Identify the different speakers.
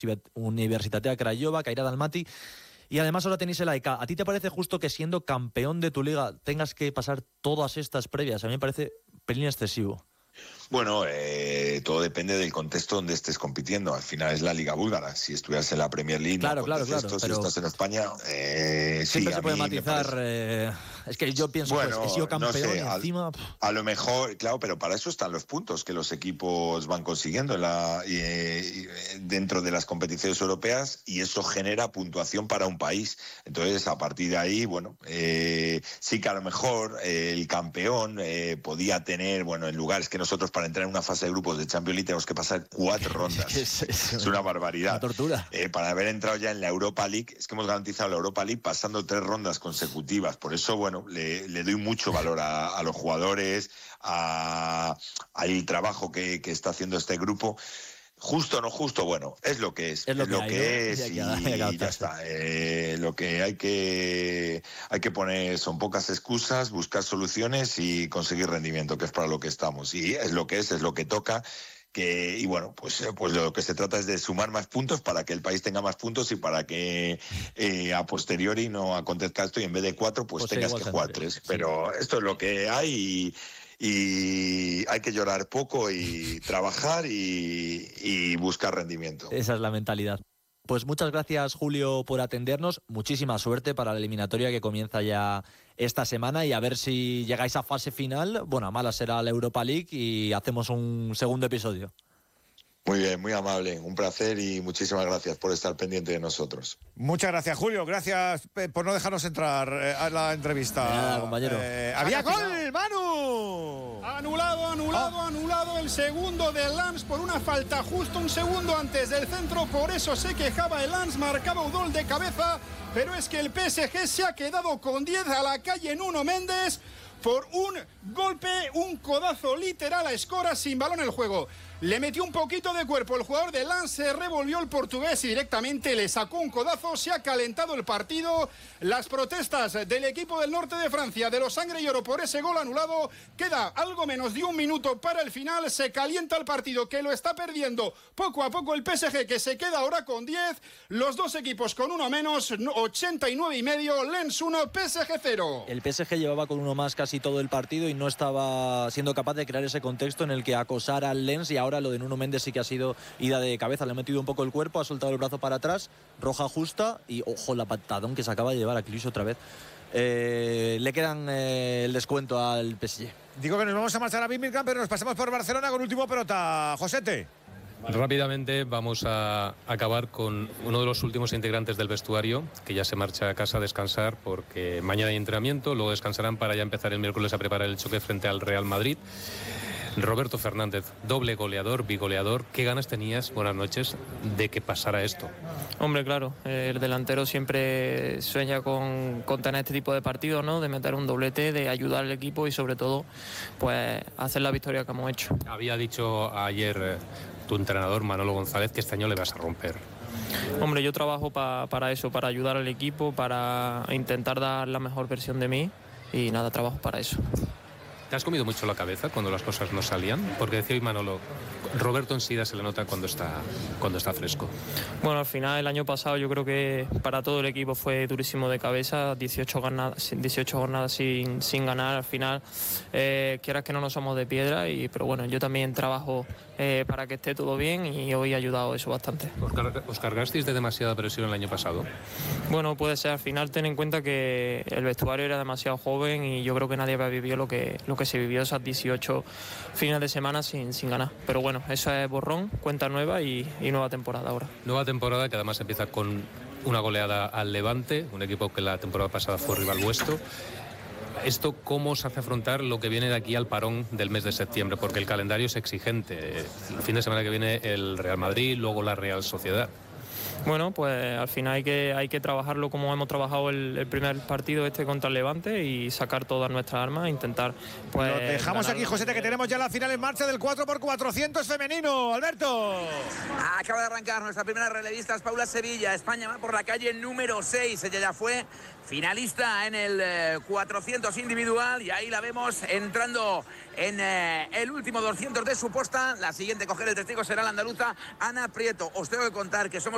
Speaker 1: Universitatea Craiova, Cairá Dalmati, y además ahora tenéis el AEK. ¿A ti te parece justo que siendo campeón de tu liga tengas que pasar todas estas previas? A mí me parece un pelín excesivo.
Speaker 2: Bueno, todo depende del contexto donde estés compitiendo. Al final es la Liga Búlgara. Si estuvieras en la Premier League,
Speaker 1: claro.
Speaker 2: Esto, si estás en España,
Speaker 1: siempre se puede matizar. Es que yo pienso, bueno, pues he sido campeón, no sé, y encima...
Speaker 2: A lo mejor, claro, pero para eso están los puntos que los equipos van consiguiendo dentro de las competiciones europeas, y eso genera puntuación para un país. Entonces, a partir de ahí, bueno, sí que a lo mejor el campeón podía tener, bueno, en lugares que nosotros para entrar en una fase de grupos de Champions League tenemos que pasar 4 rondas. Es una barbaridad.
Speaker 1: Una tortura.
Speaker 2: Para haber entrado ya en la Europa League, es que hemos garantizado la Europa League pasando 3 rondas consecutivas. Por eso, bueno, le doy mucho valor a los jugadores, al trabajo que está haciendo este grupo. Justo o no justo, bueno, es lo que es.
Speaker 1: Es lo que
Speaker 2: es y ya está. Lo que hay que poner son pocas excusas, buscar soluciones y conseguir rendimiento, que es para lo que estamos. Y es lo que es lo que toca. Y bueno, pues lo que se trata es de sumar más puntos para que el país tenga más puntos y para que a posteriori no acontezca esto y en vez de 4 pues tengas que jugar 3. Sí. Pero esto es lo que hay y hay que llorar poco y trabajar y buscar rendimiento.
Speaker 1: Esa es la mentalidad. Pues muchas gracias, Julio, por atendernos. Muchísima suerte para la eliminatoria que comienza ya esta semana y a ver si llegáis a fase final. Bueno, a mala será la Europa League y hacemos un segundo episodio.
Speaker 2: Muy bien, muy amable, un placer y muchísimas gracias por estar pendiente de nosotros.
Speaker 3: Muchas gracias, Julio, gracias por no dejarnos entrar a la entrevista.
Speaker 1: Nada, compañero.
Speaker 3: ¡Había gol, Manu!
Speaker 4: Anulado el segundo del Lens por una falta justo un segundo antes del centro, por eso se quejaba el Lens, marcaba un gol de cabeza, pero es que el PSG se ha quedado con 10 a la calle Nuno Méndez por un golpe, un codazo literal a Escora sin balón en el juego. Le metió un poquito de cuerpo el jugador de Lens, se revolvió el portugués y directamente le sacó un codazo. Se ha calentado el partido. Las protestas del equipo del norte de Francia, de los sangre y oro por ese gol anulado. Queda algo menos de un minuto para el final. Se calienta el partido, que lo está perdiendo poco a poco el PSG, que se queda ahora con 10. Los dos equipos con uno menos, 89,5. Lens 1, PSG 0.
Speaker 1: El PSG llevaba con uno más casi todo el partido y no estaba siendo capaz de crear ese contexto en el que acosara al Lens, y ahora lo de Nuno Méndez sí que ha sido ida de cabeza. Le ha metido un poco el cuerpo, ha soltado el brazo para atrás, roja justa y ojo la patadón que se acaba de llevar a Clis otra vez. Le quedan el descuento al PSG.
Speaker 3: Digo que nos vamos a marchar a Birmingham, pero nos pasamos por Barcelona con último pelota. Josete.
Speaker 5: Rápidamente vamos a acabar con uno de los últimos integrantes del vestuario, que ya se marcha a casa a descansar porque mañana hay entrenamiento, luego descansarán para ya empezar el miércoles a preparar el choque frente al Real Madrid. Roberto Fernández, doble goleador, bigoleador. ¿Qué ganas tenías, buenas noches, de que pasara esto?
Speaker 6: Hombre, claro, el delantero siempre sueña con tener este tipo de partidos, ¿no? De meter un doblete, de ayudar al equipo y sobre todo, pues, hacer la victoria que hemos hecho.
Speaker 5: Había dicho ayer tu entrenador Manolo González que este año le vas a romper.
Speaker 6: Hombre, yo trabajo para eso, para ayudar al equipo, para intentar dar la mejor versión de mí y nada, trabajo para eso.
Speaker 5: ¿Te has comido mucho la cabeza cuando las cosas no salían? Porque decía hoy Manolo, Roberto enseguida se le nota cuando está fresco.
Speaker 6: Bueno, al final el año pasado yo creo que para todo el equipo fue durísimo de cabeza, 18 jornadas sin ganar. Al final, quieras que no somos de piedra, pero bueno, yo también trabajo para que esté todo bien y hoy ha ayudado eso bastante.
Speaker 5: ¿Os cargasteis de demasiada presión el año pasado?
Speaker 6: Bueno, puede ser. Al final ten en cuenta que el vestuario era demasiado joven y yo creo que nadie había vivido lo que se vivió esas 18 fines de semana sin ganar. Pero bueno, eso es borrón, cuenta nueva y nueva temporada ahora.
Speaker 5: Nueva temporada que además empieza con una goleada al Levante, un equipo que la temporada pasada fue rival vuestro. ¿Esto cómo os hace afrontar lo que viene de aquí al parón del mes de septiembre? Porque el calendario es exigente. El fin de semana que viene el Real Madrid, luego la Real Sociedad.
Speaker 6: Bueno, pues al final hay que trabajarlo como hemos trabajado el primer partido contra el Levante y sacar todas nuestras armas e intentar, pues...
Speaker 3: Lo dejamos aquí, Josete, que tenemos ya la final en marcha del 4x400 femenino. Alberto.
Speaker 7: Acaba de arrancar nuestra primera relevista, es Paula Sevilla. España va por la calle número 6. Ella ya fue finalista en el 400 individual y ahí la vemos entrando en el último 200 de su posta. La siguiente a coger el testigo será la andaluza Ana Prieto. Os tengo que contar que somos